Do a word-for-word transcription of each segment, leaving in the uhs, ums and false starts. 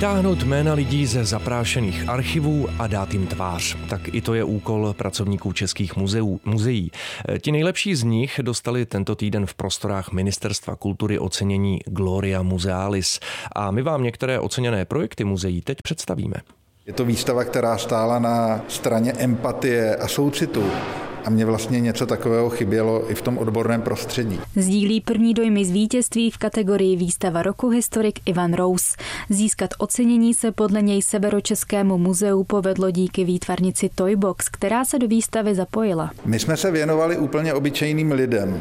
Vytáhnout jména lidí ze zaprášených archivů a dát jim tvář. Tak i to je úkol pracovníků českých muzeů, muzeí. Ti nejlepší z nich dostali tento týden v prostorách Ministerstva kultury ocenění Gloria Musealis. A my vám některé oceněné projekty muzeí teď představíme. Je to výstava, která stála na straně empatie a soucitu. A mně vlastně něco takového chybělo i v tom odborném prostředí. Sdílí první dojmy z vítězství v kategorii Výstava roku historik Ivan Rous. Získat ocenění se podle něj Severočeskému muzeu povedlo díky výtvarnici Toybox, která se do výstavy zapojila. My jsme se věnovali úplně obyčejným lidem.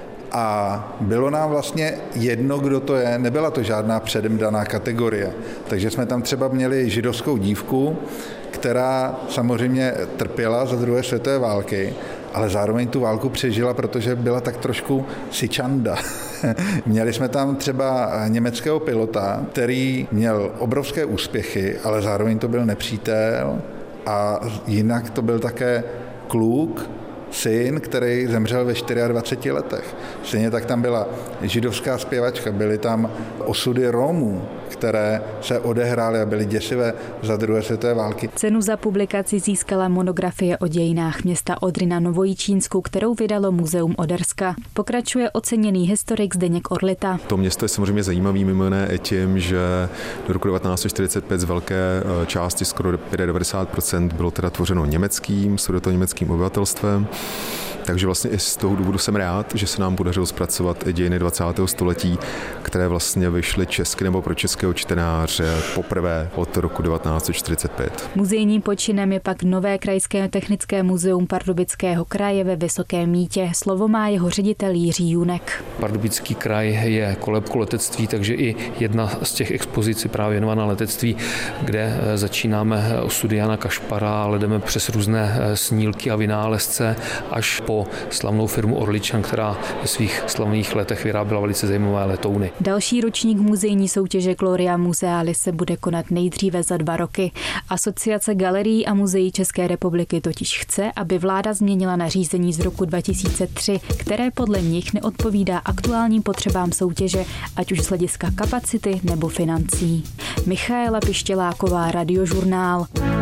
A bylo nám vlastně jedno, kdo to je, nebyla to žádná předem daná kategorie. Takže jsme tam třeba měli židovskou dívku, která samozřejmě trpěla za druhé světové války, ale zároveň tu válku přežila, protože byla tak trošku sičanda. Měli jsme tam třeba německého pilota, který měl obrovské úspěchy, ale zároveň to byl nepřítel a jinak to byl také kluk, syn, který zemřel ve dvaceti čtyřech letech. Stejně tak tam byla židovská zpěvačka, byly tam osudy Romů, které se odehrály a byly děsivé za druhé světové války. Cenu za publikaci získala monografie o dějinách města Odry na Novojičínsku, kterou vydalo Muzeum Oderska. Pokračuje oceněný historik Zdeněk Orlita. To město je samozřejmě zajímavý mimo jiné i tím, že do roku devatenáct set čtyřicet pět z velké části skoro devadesát pět procent bylo teda tvořeno německým, sudetoněmeckým obyvatelstvem. Takže vlastně i z toho důvodu jsem rád, že se nám podařilo zpracovat i dějiny dvacátého století, které vlastně vyšly česky nebo pro českého čtenáře poprvé od roku devatenáct set čtyřicet pět. Muzejním počinem je pak nové Krajské technické muzeum Pardubického kraje ve Vysokém Mýtě. Slovo má jeho ředitel Jiří Junek. Pardubický kraj je kolébkou letectví, takže i jedna z těch expozic je právě věnovaná letectví, kde začínáme osudy Jana Kašpara, ale jdeme přes různé snílky a vynálezce až po po slavnou firmu Orličan, která ve svých slavných letech vyráběla velice zajímavé letouny. Další ročník muzejní soutěže Gloria Musealis se bude konat nejdříve za dva roky. Asociace galerií a muzeí České republiky totiž chce, aby vláda změnila nařízení z roku dva tisíce tři, které podle nich neodpovídá aktuálním potřebám soutěže, ať už z hlediska kapacity nebo financí. Michaela Pištěláková, Radiožurnál.